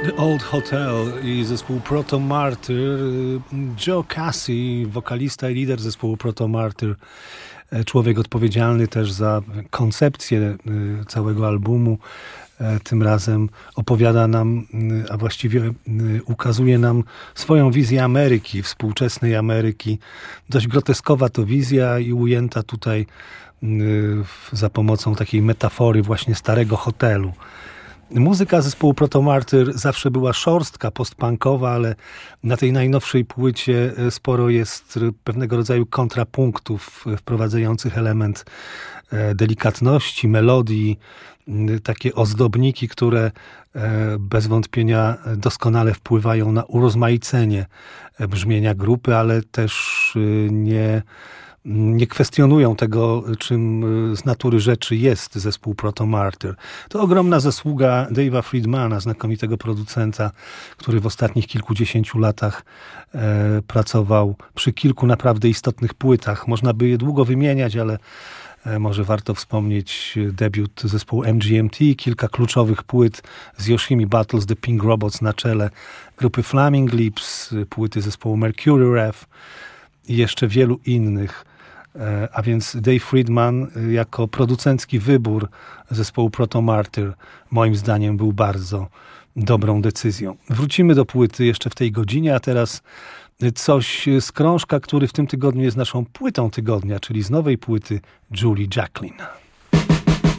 The Old Hotel i zespół Proto Martyr. Joe Casey, wokalista i lider zespołu Proto Martyr, człowiek odpowiedzialny też za koncepcję całego albumu, tym razem opowiada nam, a właściwie ukazuje nam swoją wizję Ameryki, współczesnej Ameryki. Dość groteskowa to wizja i ujęta tutaj za pomocą takiej metafory właśnie starego hotelu. Muzyka zespołu Proto Martyr zawsze była szorstka, postpunkowa, ale na tej najnowszej płycie sporo jest pewnego rodzaju kontrapunktów wprowadzających element delikatności, melodii, takie ozdobniki, które bez wątpienia doskonale wpływają na urozmaicenie brzmienia grupy, ale też nie kwestionują tego, czym z natury rzeczy jest zespół Proto Martyr. To ogromna zasługa Dave'a Friedmana, znakomitego producenta, który w ostatnich kilkudziesięciu latach pracował przy kilku naprawdę istotnych płytach. Można by je długo wymieniać, ale może warto wspomnieć debiut zespołu MGMT, kilka kluczowych płyt z Yoshimi Battles, The Pink Robots na czele grupy Flaming Lips, płyty zespołu Mercury Rev i jeszcze wielu innych. A więc Dave Friedman jako producencki wybór zespołu Proto Martyr moim zdaniem był bardzo dobrą decyzją. Wrócimy do płyty jeszcze w tej godzinie, a teraz coś z krążka, który w tym tygodniu jest naszą płytą tygodnia, czyli z nowej płyty Julie Jacklin.